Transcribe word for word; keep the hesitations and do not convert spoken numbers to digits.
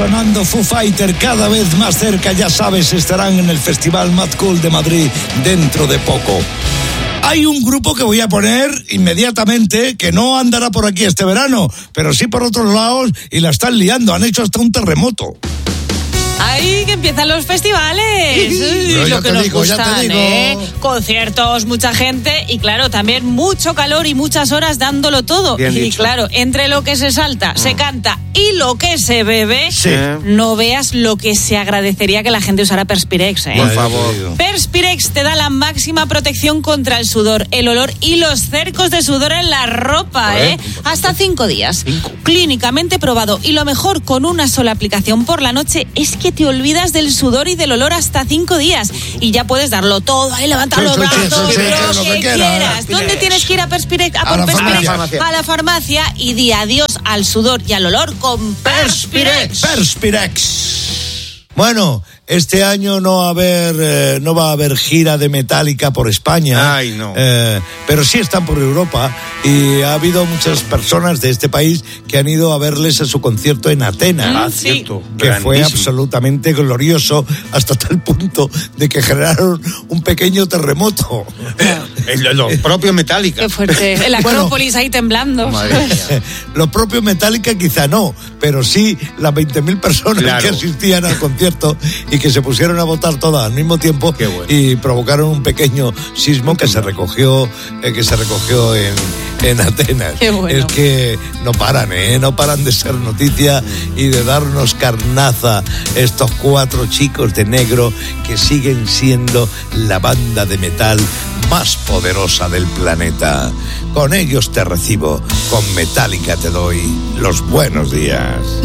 sonando Foo Fighter cada vez más cerca, ya sabes, estarán en el Festival Mad Cool de Madrid dentro de poco. Hay un grupo que voy a poner inmediatamente que no andará por aquí este verano, pero sí por otros lados y la están liando, han hecho hasta un terremoto. ¡Ay, que empiezan los festivales! Uy, lo que nos digo, gustan, ¿eh? Conciertos, mucha gente y, claro, también mucho calor y muchas horas dándolo todo. Bien y, dicho. claro, entre lo que se salta, mm. se canta y lo que se bebe, sí. no veas lo que se agradecería que la gente usara Perspirex, ¿eh? Por favor. Perspirex te da la máxima protección contra el sudor, el olor y los cercos de sudor en la ropa, ¿eh? Hasta cinco días. Cinco. Clínicamente probado. Y lo mejor, con una sola aplicación por la noche, es que te olvidas del sudor y del olor hasta cinco días. Y ya puedes darlo todo, ahí levantar sí, los sí, brazos, sí, sí, lo, lo que, que quieras. quieras. ¿Dónde tienes que ir a Perspirex? A, a, la Perspirex farmacia. a la farmacia y di adiós al sudor y al olor con Perspirex. Perspirex. Bueno, este año no va a haber, eh, no va a haber gira de Metallica por España. Ay, no. Eh, pero sí están por Europa y ha habido muchas personas de este país que han ido a verles a su concierto en Atenas. Ah, sí. Cierto. Que Grandísimo. Fue absolutamente glorioso hasta tal punto de que generaron un pequeño terremoto. Los propios Metallica. Qué fuerte. El Acrópolis bueno, ahí temblando. Los propios Metallica quizá no, pero sí las veinte mil personas claro. que asistían al concierto y que se pusieron a votar todas al mismo tiempo bueno. y provocaron un pequeño sismo que se recogió eh, que se recogió en, en Atenas. Qué bueno. Es que no paran, ¿eh? No paran de ser noticia y de darnos carnaza estos cuatro chicos de negro que siguen siendo la banda de metal más poderosa del planeta. Con ellos te recibo, con Metallica te doy los buenos días.